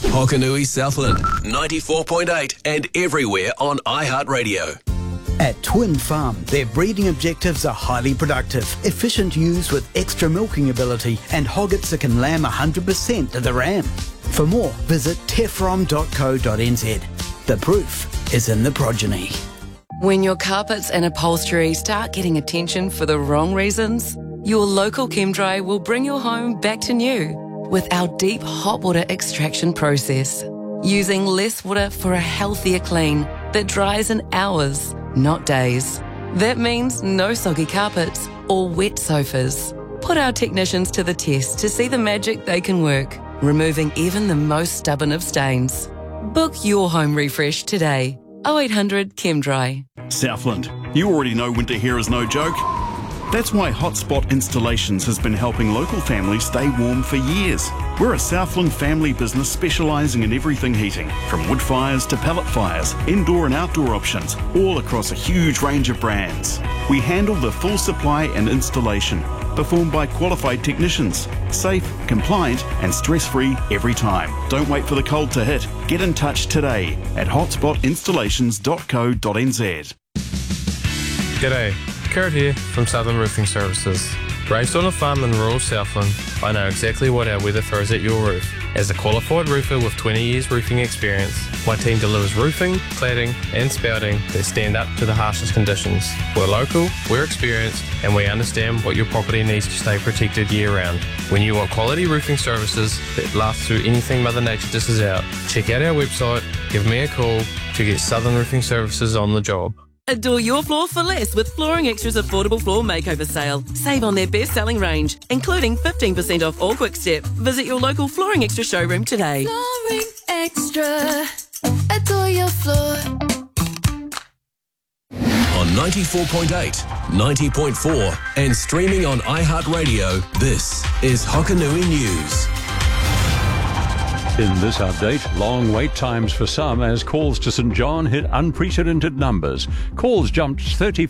Hokanui Southland, 94.8 and everywhere on iHeartRadio. At Twin Farm, their breeding objectives are highly productive, efficient ewes with extra milking ability and hoggets that can lamb 100% of the ram. For more, visit tefrom.co.nz. The proof is in the progeny. When your carpets and upholstery start getting attention for the wrong reasons, your local ChemDry will bring your home back to new with our deep hot water extraction process, using less water for a healthier clean that dries in hours, not days. That means no soggy carpets or wet sofas. Put our technicians to the test to see the magic they can work, removing even the most stubborn of stains. Book your home refresh today. 0800 ChemDry. Southland, you already know winter here is no joke. That's why Hotspot Installations has been helping local families stay warm for years. We're a Southland family business specialising in everything heating, from wood fires to pellet fires, indoor and outdoor options, all across a huge range of brands. We handle the full supply and installation, performed by qualified technicians. Safe, compliant and stress-free every time. Don't wait for the cold to hit. Get in touch today at hotspotinstallations.co.nz. G'day, Kurt here from Southern Roofing Services. Raised on a farm in rural Southland, I know exactly what our weather throws at your roof. As a qualified roofer with 20 years roofing experience, my team delivers roofing, cladding and spouting that stand up to the harshest conditions. We're local, we're experienced and we understand what your property needs to stay protected year round. When you want quality roofing services that last through anything Mother Nature dishes out, check out our website, give me a call to get Southern Roofing Services on the job. Adore your floor for less with Flooring Extra's affordable floor makeover sale. Save on their best-selling range, including 15% off all Quick Step. Visit your local Flooring Extra showroom today. Flooring Extra. Adore your floor. On 94.8, 90.4 and streaming on iHeartRadio, this is Hokanui News. In this update, long wait times for some as calls to St John hit unprecedented numbers. Calls jumped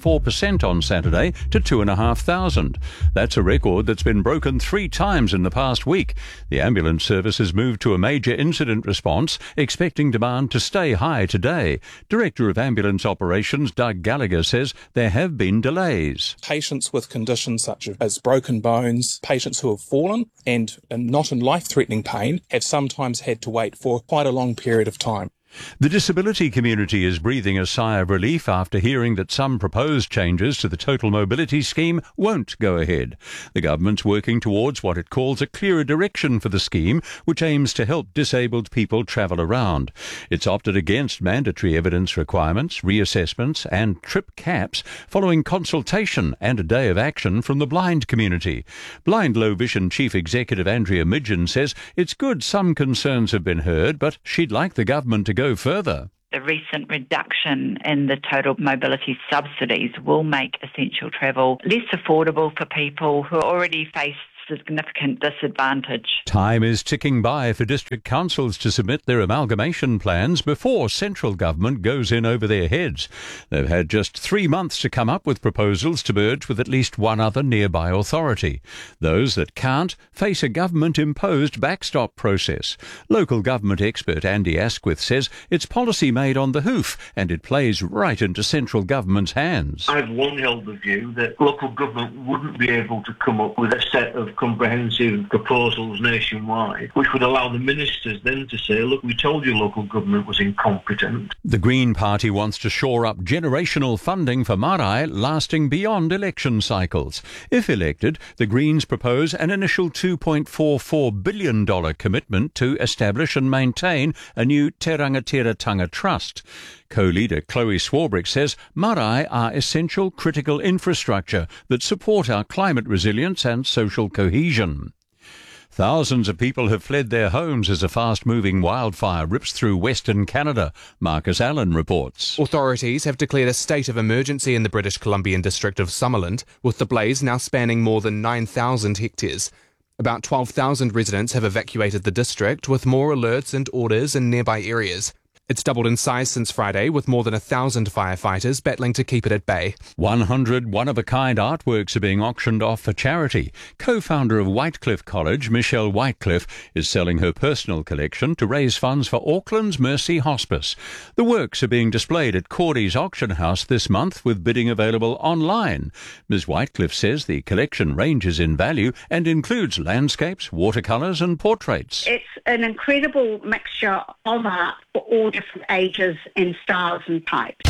34% on Saturday to 2,500. That's a record that's been broken 3 times in the past week. The ambulance service has moved to a major incident response, expecting demand to stay high today. Director of Ambulance Operations Doug Gallagher says there have been delays. Patients with conditions such as broken bones, patients who have fallen and not in life-threatening pain have sometimes had to wait for quite a long period of time. The disability community is breathing a sigh of relief after hearing that some proposed changes to the Total Mobility Scheme won't go ahead. The government's working towards what it calls a clearer direction for the scheme, which aims to help disabled people travel around. It's opted against mandatory evidence requirements, reassessments and trip caps following consultation and a day of action from the blind community. Blind Low Vision Chief Executive Andrea Midgen says it's good some concerns have been heard, but she'd like the government to go further. The recent reduction in the total mobility subsidies will make essential travel less affordable for people who already face significant disadvantage. Time is ticking by for district councils to submit their amalgamation plans before central government goes in over their heads. They've had just 3 months to come up with proposals to merge with at least one other nearby authority. Those that can't face a government-imposed backstop process. Local government expert Andy Asquith says it's policy made on the hoof and it plays right into central government's hands. I've long held the view that local government wouldn't be able to come up with a set of comprehensive proposals nationwide, which would allow the ministers then to say, look, we told you local government was incompetent. The Green Party wants to shore up generational funding for Marae lasting beyond election cycles. If elected, the Greens propose an initial $2.44 billion commitment to establish and maintain a new Te Rangatira Trust. Co-leader Chloe Swarbrick says Marae are essential critical infrastructure that support our climate resilience and social cohesion. Thousands of people have fled their homes as a fast-moving wildfire rips through Western Canada. Marcus Allen reports. Authorities have declared a state of emergency in the British Columbian district of Summerland, with the blaze now spanning more than 9,000 hectares. About 12,000 residents have evacuated the district, with more alerts and orders in nearby areas. It's doubled in size since Friday, with more than 1,000 firefighters battling to keep it at bay. 100 one-of-a-kind artworks are being auctioned off for charity. Co-founder of Whitecliffe College, Michelle Whitecliffe, is selling her personal collection to raise funds for Auckland's Mercy Hospice. The works are being displayed at Cordy's auction house this month, with bidding available online. Ms. Whitecliffe says the collection ranges in value and includes landscapes, watercolours and portraits. It's an incredible mixture of art for all different ages and styles and types.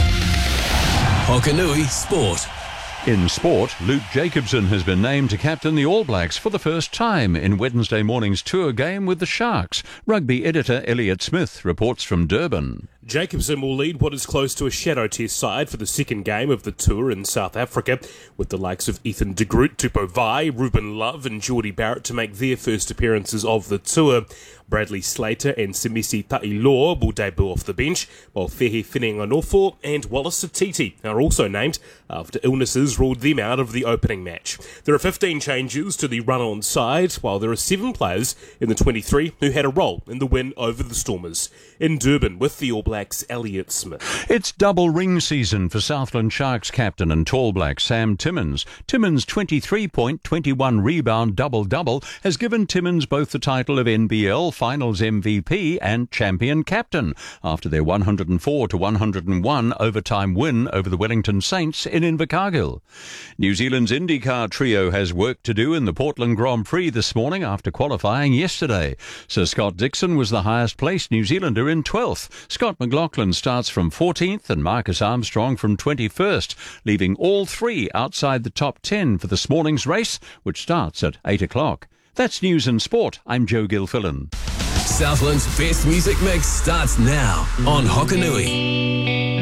Hokanui Sport. In sport, Luke Jacobson has been named to captain the All Blacks for the first time in Wednesday morning's tour game with the Sharks. Rugby editor Elliot Smith reports from Durban. Jacobson will lead what is close to a shadow test side for the second game of the tour in South Africa, with the likes of Ethan de Groot, Tupou Vai, Ruben Love and Geordie Barrett to make their first appearances of the tour. Bradley Slater and Semisi Ta'iloa will debut off the bench, while Fehi Finenganofo and Wallace Satiti are also named after illnesses ruled them out of the opening match. There are 15 changes to the run-on side, while there are 7 players in the 23 who had a role in the win over the Stormers. In Durban with the All Blacks, Elliot Smith. It's double ring season for Southland Sharks captain and Tall Black Sam Timmins. Timmins' 23-point, 21-rebound double-double has given Timmins both the title of NBL Finals MVP and champion captain after their 104-101 overtime win over the Wellington Saints in Invercargill. New Zealand's IndyCar trio has work to do in the Portland Grand Prix this morning after qualifying yesterday. Sir Scott Dixon was the highest-placed New Zealander in 12th. Scott McLaughlin starts from 14th and Marcus Armstrong from 21st, leaving all 3 outside the top 10 for this morning's race, which starts at 8 o'clock. That's News and Sport. I'm Joe Gilfillan. Southland's best music mix starts now on Hokanui.